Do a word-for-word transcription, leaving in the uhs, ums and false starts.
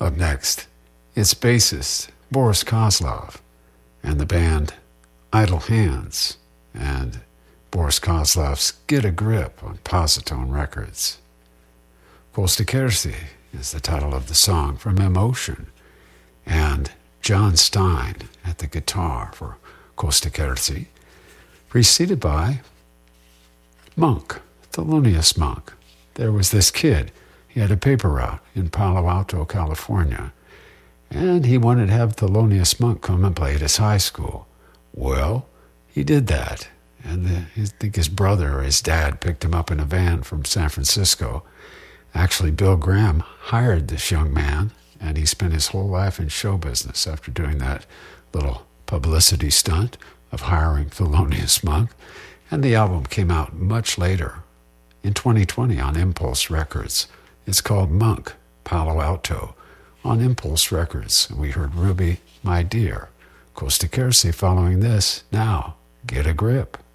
Up next, it's bassist Boris Kozlov and the band Idle Hands and Boris Kozlov's Get a Grip on Positone Records. Kostikersi is the title of the song from Emotion, and John Stein at the guitar for Kostikersi, preceded by Monk, Thelonious Monk. There was this kid. He had a paper route in Palo Alto, California, and he wanted to have Thelonious Monk come and play at his high school. Well, he did that, and the, I think his brother or his dad picked him up in a van from San Francisco. Actually, Bill Graham hired this young man, and he spent his whole life in show business after doing that little publicity stunt of hiring Thelonious Monk. And the album came out much later, in twenty twenty, on Impulse Records. It's called Monk, Palo Alto, on Impulse Records. We heard Ruby, My Dear. Kostikersi following this. Now, Get a Grip.